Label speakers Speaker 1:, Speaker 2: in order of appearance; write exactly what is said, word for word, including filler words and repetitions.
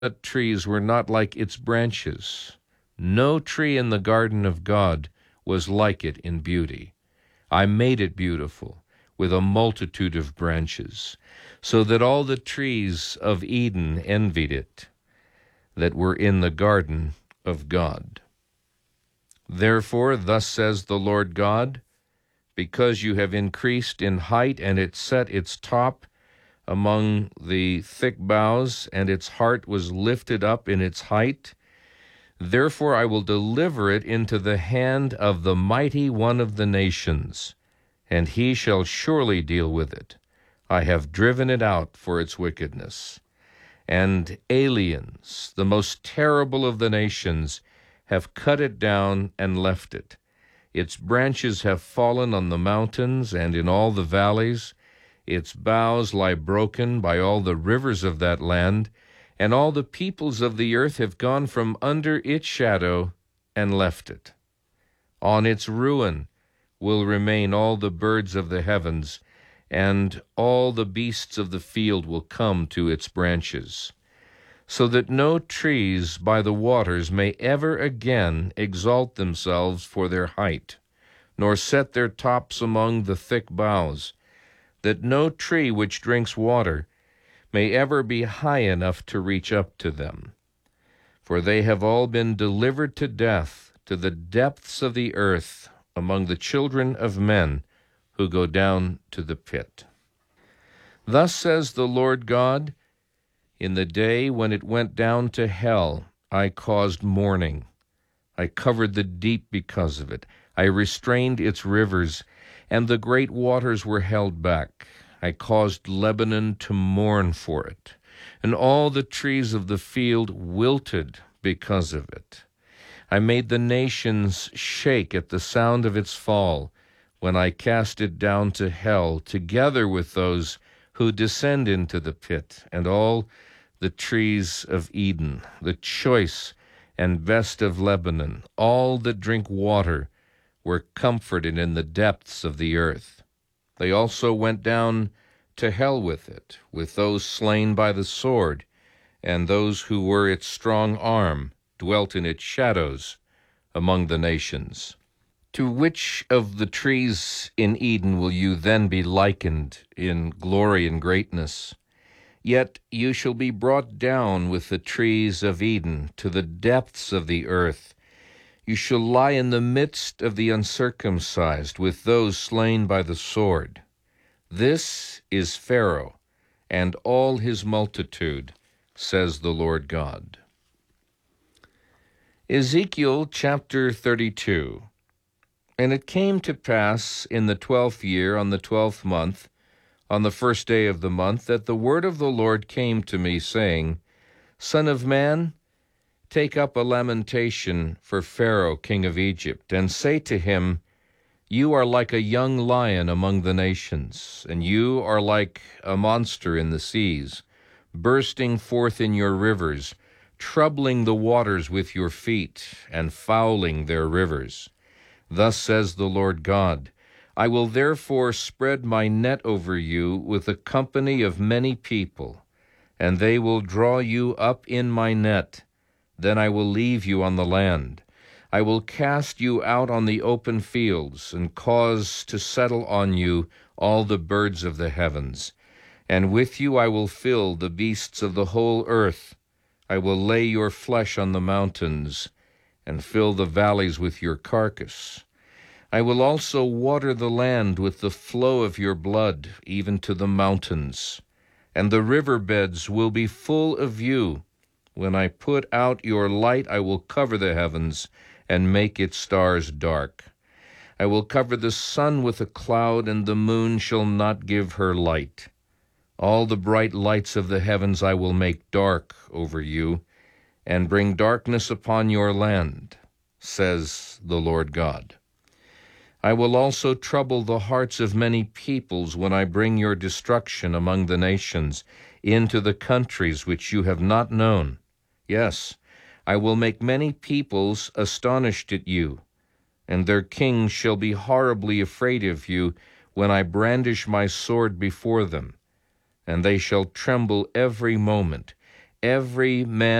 Speaker 1: trees were not like its branches. No tree in the garden of God was like it in beauty. I made it beautiful with a multitude of branches, so that all the trees of Eden envied it, that were in the garden of God. Therefore, thus says the Lord God, because you have increased in height, and it set its top among the thick boughs, and its heart was lifted up in its height, therefore I will deliver it into the hand of the mighty one of the nations, and he shall surely deal with it. I have driven it out for its wickedness. And aliens, the most terrible of the nations, have cut it down and left it. Its branches have fallen on the mountains and in all the valleys. Its boughs lie broken by all the rivers of that land, and all the peoples of the earth have gone from under its shadow and left it. On its ruin will remain all the birds of the heavens, and all the beasts of the field will come to its branches, so that no trees by the waters may ever again exalt themselves for their height, nor set their tops among the thick boughs, that no tree which drinks water may ever be high enough to reach up to them. For they have all been delivered to death, to the depths of the earth, among the children of men who go down to the pit. Thus says the Lord God, in the day when it went down to hell, I caused mourning. I covered the deep because of it. I restrained its rivers, and the great waters were held back. I caused Lebanon to mourn for it, and all the trees of the field wilted because of it. I made the nations shake at the sound of its fall, when I cast it down to hell, together with those who descend into the pit, and all the trees of Eden, the choice and best of Lebanon, all that drink water, were comforted in the depths of the earth. They also went down to hell with it, with those slain by the sword, and those who were its strong arm dwelt in its shadows among the nations. To which of the trees in Eden will you then be likened in glory and greatness? Yet you shall be brought down with the trees of Eden to the depths of the earth. You shall lie in the midst of the uncircumcised with those slain by the sword. This is Pharaoh and all his multitude, says the Lord God. Ezekiel chapter thirty-two. And it came to pass in the twelfth year, on the twelfth month, on the first day of the month, that the word of the Lord came to me, saying, Son of man, take up a lamentation for Pharaoh, king of Egypt, and say to him, You are like a young lion among the nations, and you are like a monster in the seas, bursting forth in your rivers, troubling the waters with your feet, and fouling their rivers. Thus says the Lord God, I will therefore spread my net over you with a company of many people, and they will draw you up in my net. Then I will leave you on the land. I will cast you out on the open fields, and cause to settle on you all the birds of the heavens. And with you I will fill the beasts of the whole earth. I will lay your flesh on the mountains, and fill the valleys with your carcass. I will also water the land with the flow of your blood, even to the mountains. And the river beds will be full of you. When I put out your light, I will cover the heavens, and make its stars dark. I will cover the sun with a cloud, and the moon shall not give her light. All the bright lights of the heavens I will make dark over you, and bring darkness upon your land, says the Lord God. I will also trouble the hearts of many peoples when I bring your destruction among the nations into the countries which you have not known. Yes, I will make many peoples astonished at you, and their kings shall be horribly afraid of you when I brandish my sword before them, and they shall tremble every moment. every man